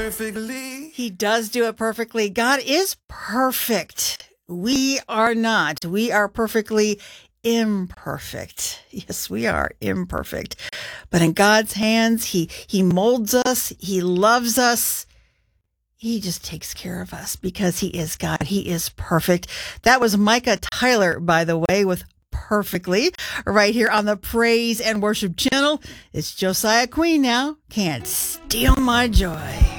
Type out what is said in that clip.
perfectly. He does do it perfectly. God is perfect. We are not. We are perfectly imperfect. Yes, we are imperfect. But in God's hands, He molds us. He loves us. He just takes care of us because He is God. He is perfect. That was Micah Tyler, by the way, with Perfectly, right here on the Praise and Worship channel. It's Josiah Queen now. Can't steal my joy.